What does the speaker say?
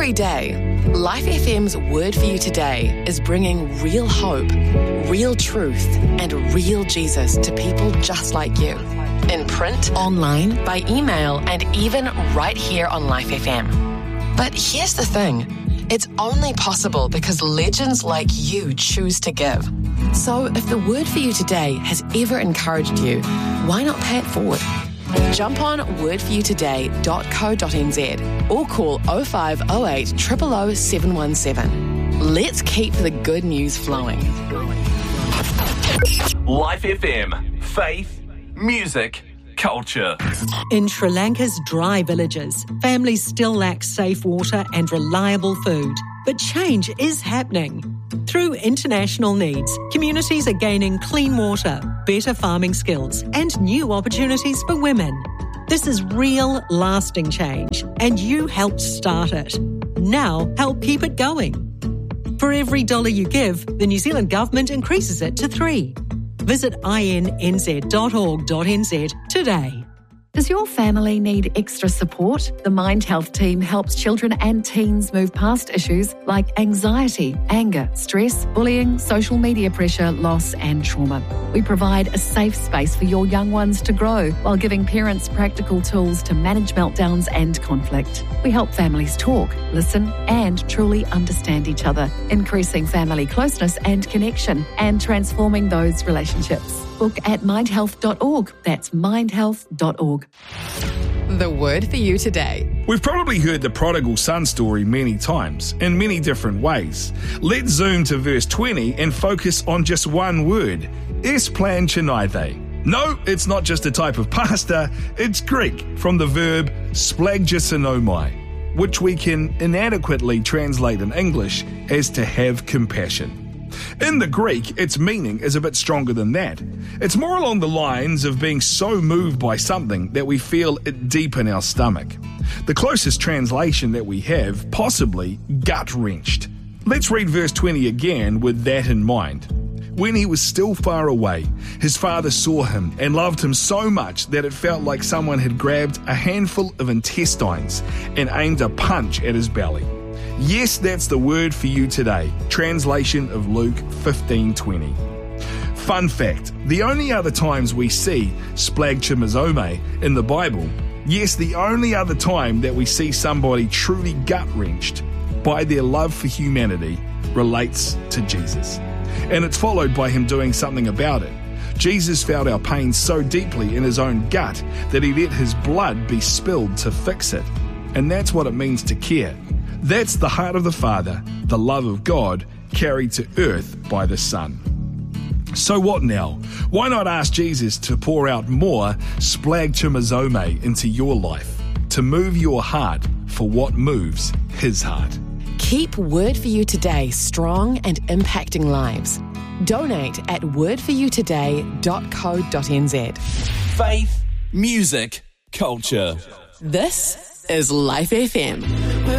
Every day, Life FM's Word for You Today is bringing real hope, real truth, and real Jesus to people just like you. In print, online, by email, and even right here on Life FM. But here's the thing. It's only possible because legends like you choose to give. So if the Word for You Today has ever encouraged you, why not pay it forward? Jump on wordforyoutoday.co.nz or call 0508 000 717. Let's keep the good news flowing. Life FM. Faith, music, culture. In Sri Lanka's dry villages, families still lack safe water and reliable food. But change is happening. Through international needs, communities are gaining clean water, better farming skills, and new opportunities for women. This is real, lasting change, and you helped start it. Now, help keep it going. For every $1 you give, the New Zealand Government increases it to 3. Visit innz.org.nz today. Does your family need extra support? The Mind Health team helps children and teens move past issues like anxiety, anger, stress, bullying, social media pressure, loss and trauma. We provide a safe space for your young ones to grow while giving parents practical tools to manage meltdowns and conflict. We help families talk, listen and truly understand each other, increasing family closeness and connection and transforming those relationships. Book at mindhealth.org. That's mindhealth.org. The Word for You Today. We've probably heard the prodigal son story many times, in many different ways. Let's zoom to verse 20 and focus on just one word, esplanchonithe. No, it's not just a type of pasta, it's Greek, from the verb splaggisonomai, which we can inadequately translate in English as to have compassion. In the Greek, its meaning is a bit stronger than that. It's more along the lines of being so moved by something that we feel it deep in our stomach. The closest translation that we have, possibly gut-wrenched. Let's read verse 20 again with that in mind. When he was still far away, his father saw him and loved him so much that it felt like someone had grabbed a handful of intestines and aimed a punch at his belly. Yes, that's the word for you today. Translation of Luke 15:20. Fun fact, the only other times we see splagchomazome in the Bible, yes, the only other time that we see somebody truly gut-wrenched by their love for humanity relates to Jesus. And it's followed by him doing something about it. Jesus felt our pain so deeply in his own gut that he let his blood be spilled to fix it. And that's what it means to care. That's the heart of the Father, the love of God, carried to earth by the Son. So what now? Why not ask Jesus to pour out more splagchomazome into your life, to move your heart for what moves his heart? Keep Word for You Today strong and impacting lives. Donate at wordforyoutoday.co.nz. Faith, music, culture. This is Life FM.